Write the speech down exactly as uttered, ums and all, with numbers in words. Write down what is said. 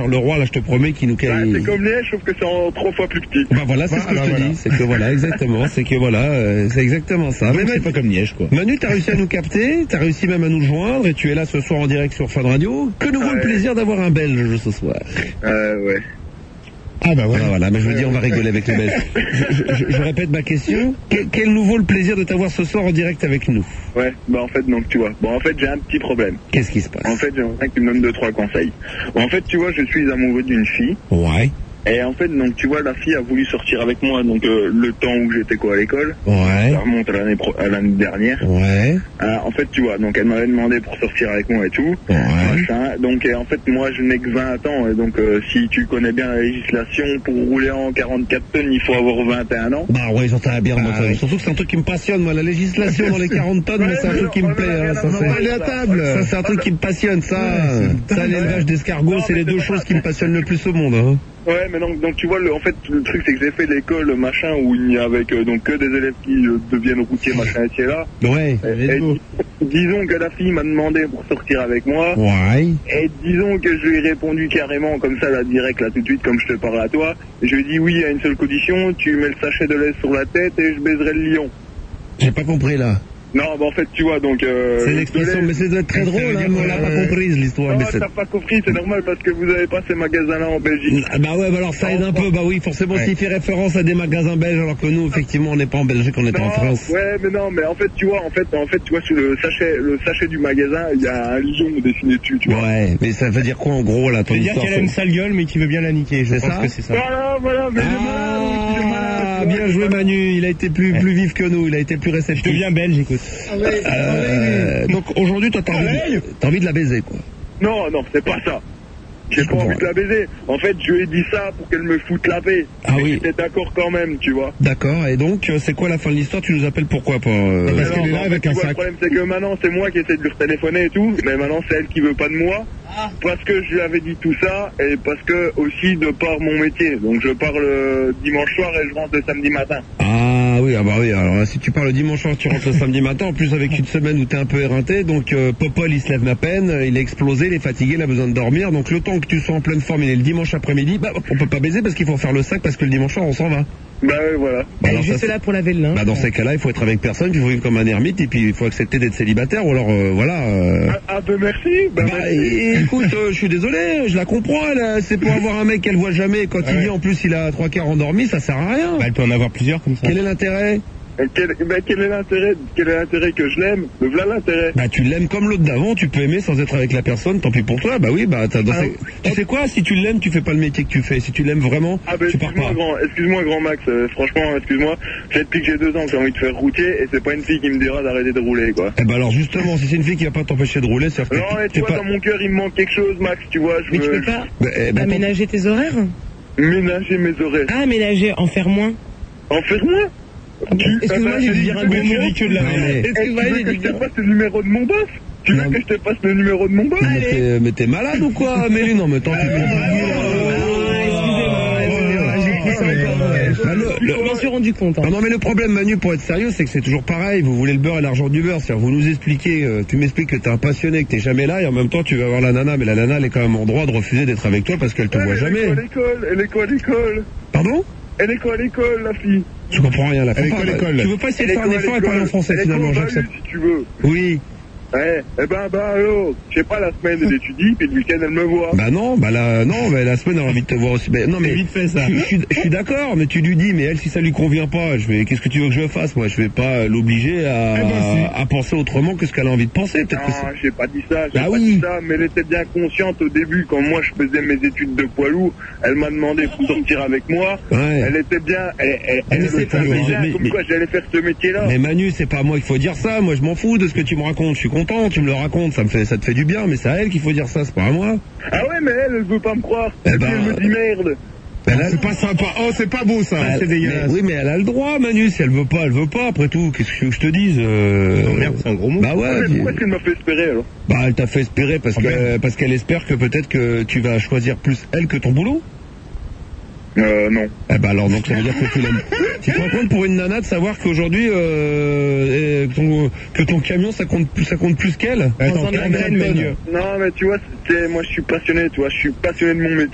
Charleroi, là, je te promets qu'il nous... Bah, c'est comme Liège, sauf que c'est en trois fois plus petit. Bah voilà, c'est bah, ce que alors, je te voilà. dis. C'est que voilà, exactement. C'est que voilà, euh, c'est exactement ça. Même c'est pas comme Liège, quoi. Manu, t'as réussi à nous capter, t'as réussi même à nous joindre, et tu es là ce soir en direct sur Fun Radio. Que nous vaut ouais. le plaisir d'avoir un Belge ce soir. Euh, ouais. Ah bah voilà, voilà. Mais je veux dire, on va rigoler avec les Belges. Je, je, je répète ma question. Quel, quel nous vaut le plaisir de t'avoir ce soir en direct avec nous? Ouais, bah en fait, donc tu vois. Bon, en fait, j'ai un petit problème. Qu'est-ce qui se passe? En fait, j'aimerais que tu me donnes deux, trois conseils. Bon, en fait, tu vois, je suis amoureux d'une fille. Ouais. Et en fait, donc tu vois, la fille a voulu sortir avec moi, donc euh, le temps où j'étais quoi à l'école. Ouais. Ça remonte à l'année pro- à l'année dernière. Ouais. Euh, en fait, tu vois, donc elle m'avait demandé pour sortir avec moi et tout. Ouais. Machin. Donc et en fait, moi, je n'ai que vingt ans, et donc euh, si tu connais bien la législation, pour rouler en quarante-quatre tonnes, il faut avoir vingt et un ans. Bah ouais, j'entends bien. Moi, ah, surtout que c'est un truc qui me passionne, moi, la législation dans les quarante tonnes, ouais, mais c'est un truc qui me plaît. Hein, ça, c'est à table. Ça, c'est un truc qui me passionne, ça. Ouais, ça, l'élevage d'escargots, c'est les deux choses qui me passionnent le plus au monde. Hein. Ouais, mais donc, donc tu vois, le, en fait, le truc, c'est que j'ai fait l'école, machin, où il n'y a avec euh, donc que des élèves qui euh, deviennent routiers, machin, et là. Ouais. Et, et, disons que la fille m'a demandé pour sortir avec moi. Ouais. Et disons que je lui ai répondu carrément, comme ça, là, direct, là, tout de suite, comme je te parle à toi. Je lui ai dit oui à une seule condition, tu mets le sachet de lait sur la tête et je baiserai le lion. J'ai pas compris, là. Non, bah en fait, tu vois, donc... Euh, c'est l'expression, mais c'est très drôle, hein, mais on l'a pas comprise, l'histoire. Non, mais t'as pas compris, c'est normal, parce que vous avez pas ces magasins-là en Belgique. Ah bah ouais, bah alors ça aide un peu, bah oui, forcément, ouais. S'il fait référence à des magasins belges, alors que nous, effectivement, on n'est pas en Belgique, on est non, en France. Ouais, mais non, mais en fait, tu vois, en fait, en fait, tu vois, sur le sachet, le sachet du magasin, il y a un lion dessiné dessus, tu vois. Ouais, mais ça veut dire quoi, en gros, là, ton histoire? Ça veut dire qu'elle a une sale gueule, mais qui veut bien la niquer, je pense que c'est ça. Voilà, voilà, mais ah, bien joué, Manu, il a été plus, plus vif que nous, il a été plus réceptif. Je deviens belge, écoute. Ah ouais. Euh, donc aujourd'hui, toi, t'as envie, de, t'as envie de la baiser, quoi. Non, non, c'est pas ça. J'ai pas envie de la baiser. En fait, je lui ai dit ça pour qu'elle me foute la paix. Ah oui. J'étais d'accord quand même, tu vois. D'accord. Et donc, c'est quoi la fin de l'histoire? Tu nous appelles pourquoi pas euh... Parce qu'elle est là avec un sac. Le problème, c'est que maintenant, c'est moi qui essaie de lui téléphoner et tout. Mais maintenant, c'est elle qui veut pas de moi. Ah. Parce que je lui avais dit tout ça. Et parce que aussi de par mon métier. Donc, je pars le dimanche soir et je rentre le samedi matin. Ah oui, ah bah oui. Alors, si tu pars le dimanche soir, tu rentres le samedi matin. En plus, avec une semaine où t'es un peu éreinté. Donc, euh, Popol, il se lève à peine. Il est explosé, il est fatigué, il a besoin de dormir. Donc, le temps que tu sois en pleine forme, il est le dimanche après-midi, bah, on peut pas baiser parce qu'il faut faire le sac parce que le dimanche soir on s'en va. Bah ouais, voilà. Bah, alors, juste ça, là pour laver le linge. Bah dans ces cas-là, il faut être avec personne, puis il faut vivre comme un ermite et puis il faut accepter d'être célibataire ou alors euh, voilà. Euh... Ah, ah bah merci. Bah, bah merci. Et, écoute, euh, je suis désolé, je la comprends. Elle, c'est pour avoir un mec qu'elle voit jamais. Quand ah il ouais. dit en plus il a trois quarts endormi, ça sert à rien. Bah elle peut en avoir plusieurs comme ça. Quel est l'intérêt? Quel, bah, quel est l'intérêt Quel est l'intérêt que je l'aime? Me voilà l'intérêt. Bah tu l'aimes comme l'autre d'avant, tu peux aimer sans être avec la personne, tant pis pour toi. Bah oui, bah t'as dans ah, ces... tu sais quoi, si tu l'aimes, tu fais pas le métier que tu fais. Si tu l'aimes vraiment, ah, bah, tu pars pas. Grand, excuse-moi grand Max, euh, franchement, excuse-moi. C'est depuis que j'ai deux ans que j'ai envie de faire routier et c'est pas une fille qui me dira d'arrêter de rouler quoi. Eh bah alors justement, si c'est une fille qui va pas t'empêcher de rouler, c'est Non mais tu vois, pas... dans mon cœur il me manque quelque chose Max, tu vois. Je mais veux... tu peux pas bah, eh, bah, aménager tes horaires? Ménager mes horaires. Ah, aménager, en faire moins. En faire moins? Ah bon, excuse-moi, j'ai dû dire un gros mot. Que de la mais... Excuse-moi, j'ai dit que je te passe le numéro de mon boss? Tu veux que je te passe le numéro de mon boss? Mais t'es, mais t'es malade ou quoi? Mais non, mais tant tu peux Je m'en suis rendu compte. Hein. Non, non, mais le problème, Manu, pour être sérieux, c'est que c'est toujours pareil. Vous voulez le beurre et l'argent du beurre. C'est-à-dire, vous nous expliquez, euh, tu m'expliques que t'es un passionné, que t'es jamais là, et en même temps, tu vas voir la nana, mais la nana, elle est quand même en droit de refuser d'être avec toi parce qu'elle te elle, voit elle jamais. Elle est quoi à l'école? Elle est quoi à l'école? Pardon? Elle est quoi à l'école, la fille? Je comprends rien, la fille. Elle est quoi à l'école? Tu veux pas essayer de faire un effort et parler en français, finalement, j'accepte. Si tu veux. Oui. Ouais, eh ben, bah, alors, je sais pas, la semaine, elle étudie, puis le week-end, elle me voit. Bah non, bah là, non, mais la semaine, elle a envie de te voir aussi. Mais, non, mais. vite fait, ça. Je, je, suis, je suis d'accord, mais tu lui dis, mais elle, si ça lui convient pas, je vais, qu'est-ce que tu veux que je fasse? Moi, je vais pas l'obliger à, eh ben, si. à, à penser autrement que ce qu'elle a envie de penser, peut-être. Non, j'ai pas dit ça, j'ai bah pas oui. dit ça, mais elle était bien consciente au début, quand moi, je faisais mes études de poids lourd, elle m'a demandé pour sortir avec moi. Ouais. Elle était bien, elle, elle, elle me savait bien, mais, comme mais, quoi j'allais faire ce métier-là. Mais Manu, c'est pas à moi qu'il faut dire ça, moi, je m'en fous de ce que tu me racontes, je suis content, tu me le racontes, ça me fait, ça te fait du bien, mais c'est à elle qu'il faut dire ça, c'est pas à moi. Ah ouais, mais elle, elle veut pas me croire. Eh et ben, puis elle me dit merde. Elle a... C'est pas sympa. Oh, c'est pas beau ça. Elle... C'est dégueulasse. Mais, oui, mais elle a le droit, Manu. Si elle veut pas, elle veut pas. Après tout, qu'est-ce que je te dise euh... Non, merde, c'est un gros mot. Bah ouais. Ah, mais puis... pourquoi est-ce qu'elle m'a fait espérer alors? Bah, elle t'a fait espérer parce oh, que parce qu'elle espère que peut-être que tu vas choisir plus elle que ton boulot. Euh, non. Eh ben alors, donc ça veut dire que tu l'aimes. Tu te rends compte pour une nana de savoir qu'aujourd'hui, euh, ton, que ton camion, ça compte plus, ça compte plus qu'elle? Non, mais tu vois, moi je suis passionné, tu vois, je suis passionné de mon métier.